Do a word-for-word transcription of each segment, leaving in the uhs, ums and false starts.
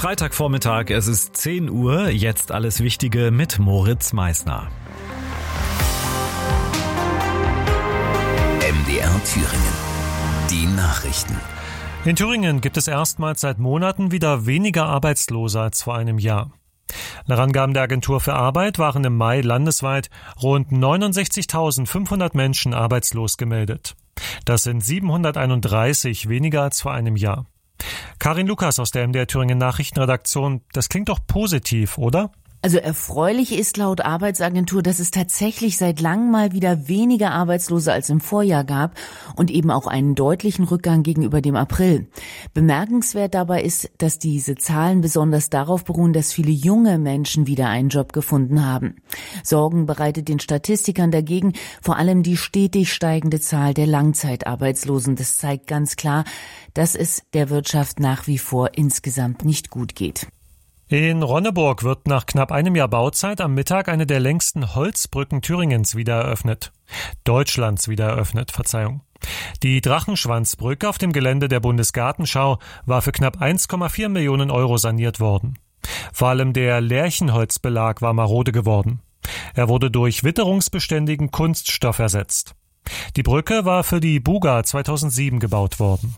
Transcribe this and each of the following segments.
Freitagvormittag, es ist zehn Uhr, jetzt alles Wichtige mit Moritz Meissner. M D R Thüringen. Die Nachrichten. In Thüringen gibt es erstmals seit Monaten wieder weniger Arbeitslose als vor einem Jahr. Nach Angaben der Agentur für Arbeit waren im Mai landesweit rund neunundsechzigtausendfünfhundert Menschen arbeitslos gemeldet. Das sind siebenhunderteinunddreißig weniger als vor einem Jahr. Karin Lukas aus der M D R Thüringen Nachrichtenredaktion, das klingt doch positiv, oder? Also erfreulich ist laut Arbeitsagentur, dass es tatsächlich seit langem mal wieder weniger Arbeitslose als im Vorjahr gab und eben auch einen deutlichen Rückgang gegenüber dem April. Bemerkenswert dabei ist, dass diese Zahlen besonders darauf beruhen, dass viele junge Menschen wieder einen Job gefunden haben. Sorgen bereitet den Statistikern dagegen vor allem die stetig steigende Zahl der Langzeitarbeitslosen. Das zeigt ganz klar, dass es der Wirtschaft nach wie vor insgesamt nicht gut geht. In Ronneburg wird nach knapp einem Jahr Bauzeit am Mittag eine der längsten Holzbrücken Thüringens wieder eröffnet. Deutschlands wieder eröffnet, Verzeihung. Die Drachenschwanzbrücke auf dem Gelände der Bundesgartenschau war für knapp eins Komma vier Millionen Euro saniert worden. Vor allem der Lärchenholzbelag war marode geworden. Er wurde durch witterungsbeständigen Kunststoff ersetzt. Die Brücke war für die Buga zweitausendsieben gebaut worden.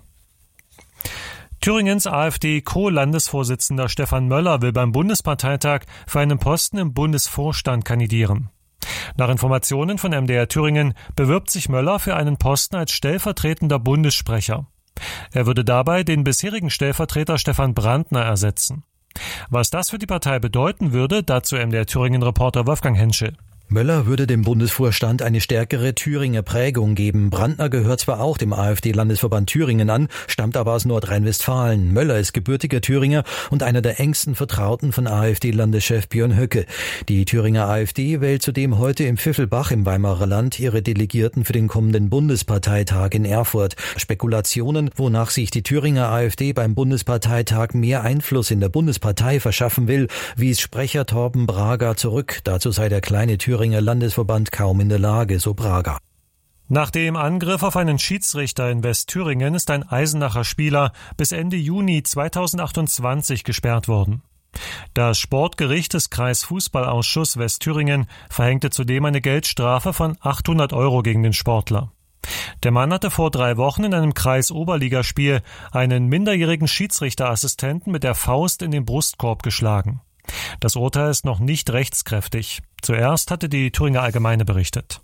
Thüringens AfD-Co-Landesvorsitzender Stefan Möller will beim Bundesparteitag für einen Posten im Bundesvorstand kandidieren. Nach Informationen von M D R Thüringen bewirbt sich Möller für einen Posten als stellvertretender Bundessprecher. Er würde dabei den bisherigen Stellvertreter Stefan Brandner ersetzen. Was das für die Partei bedeuten würde, dazu M D R Thüringen-Reporter Wolfgang Henschel. Möller würde dem Bundesvorstand eine stärkere Thüringer Prägung geben. Brandner gehört zwar auch dem AfD-Landesverband Thüringen an, stammt aber aus Nordrhein-Westfalen. Möller ist gebürtiger Thüringer und einer der engsten Vertrauten von AfD-Landeschef Björn Höcke. Die Thüringer AfD wählt zudem heute im Pfiffelbach im Weimarer Land ihre Delegierten für den kommenden Bundesparteitag in Erfurt. Spekulationen, wonach sich die Thüringer AfD beim Bundesparteitag mehr Einfluss in der Bundespartei verschaffen will, wies Sprecher Torben Braga zurück. Dazu sei der kleine Thüringer Landesverband kaum in der Lage, so Braga. Nach dem Angriff auf einen Schiedsrichter in Westthüringen ist ein Eisenacher Spieler bis Ende Juni zweitausendachtundzwanzig gesperrt worden. Das Sportgericht des Kreisfußballausschuss Westthüringen verhängte zudem eine Geldstrafe von achthundert Euro gegen den Sportler. Der Mann hatte vor drei Wochen in einem Kreis-Oberligaspiel einen minderjährigen Schiedsrichterassistenten mit der Faust in den Brustkorb geschlagen. Das Urteil ist noch nicht rechtskräftig. Zuerst hatte die Thüringer Allgemeine berichtet.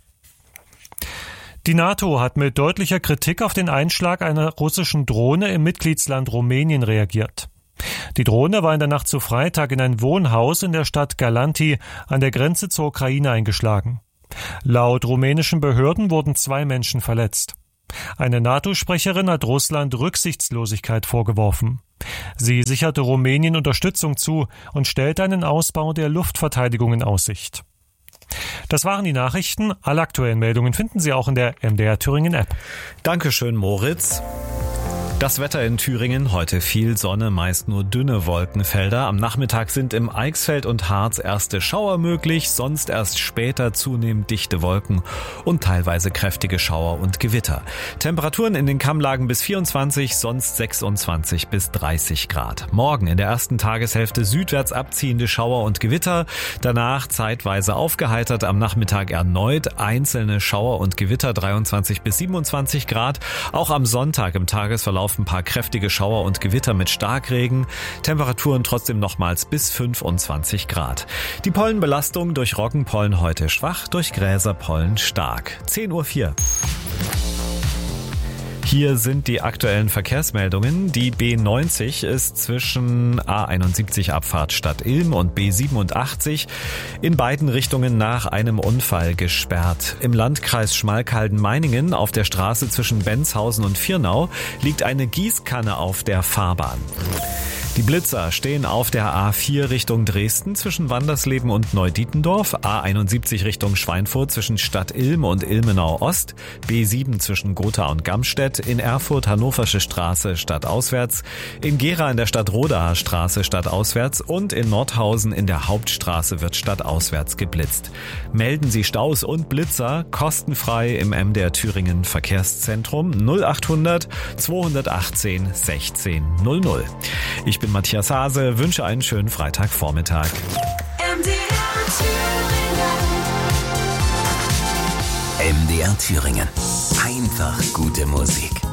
Die NATO hat mit deutlicher Kritik auf den Einschlag einer russischen Drohne im Mitgliedsland Rumänien reagiert. Die Drohne war in der Nacht zu Freitag in ein Wohnhaus in der Stadt Galanti an der Grenze zur Ukraine eingeschlagen. Laut rumänischen Behörden wurden zwei Menschen verletzt. Eine NATO-Sprecherin hat Russland Rücksichtslosigkeit vorgeworfen. Sie sicherte Rumänien Unterstützung zu und stellte einen Ausbau der Luftverteidigung in Aussicht. Das waren die Nachrichten. Alle aktuellen Meldungen finden Sie auch in der M D R Thüringen App. Dankeschön, Moritz. Das Wetter in Thüringen, heute viel Sonne, meist nur dünne Wolkenfelder. Am Nachmittag sind im Eichsfeld und Harz erste Schauer möglich, sonst erst später zunehmend dichte Wolken und teilweise kräftige Schauer und Gewitter. Temperaturen in den Kammlagen bis vierundzwanzig, sonst sechsundzwanzig bis dreißig Grad. Morgen in der ersten Tageshälfte südwärts abziehende Schauer und Gewitter, danach zeitweise aufgeheitert, am Nachmittag erneut einzelne Schauer und Gewitter, dreiundzwanzig bis siebenundzwanzig Grad. Auch am Sonntag im Tagesverlauf ein paar kräftige Schauer und Gewitter mit Starkregen. Temperaturen trotzdem nochmals bis fünfundzwanzig Grad. Die Pollenbelastung durch Roggenpollen heute schwach, durch Gräserpollen stark. zehn Uhr vier. Hier sind die aktuellen Verkehrsmeldungen. Die B neunzig ist zwischen A einundsiebzig Abfahrt Stadt Ilm und B siebenundachtzig in beiden Richtungen nach einem Unfall gesperrt. Im Landkreis Schmalkalden-Meiningen auf der Straße zwischen Benzhausen und Virnau liegt eine Gießkanne auf der Fahrbahn. Die Blitzer stehen auf der A vier Richtung Dresden zwischen Wandersleben und Neudietendorf, A einundsiebzig Richtung Schweinfurt zwischen Stadt Ilm und Ilmenau Ost, B sieben zwischen Gotha und Gamstedt, in Erfurt Hannoversche Straße stadtauswärts, in Gera in der Stadt Rodaer Straße stadtauswärts und in Nordhausen in der Hauptstraße wird stadtauswärts geblitzt. Melden Sie Staus und Blitzer kostenfrei im M D R Thüringen Verkehrszentrum null achthundert zweihundertachtzehn sechzehn null null. Ich bin Matthias Hase, wünsche einen schönen Freitagvormittag. M D R Thüringen. Einfach gute Musik.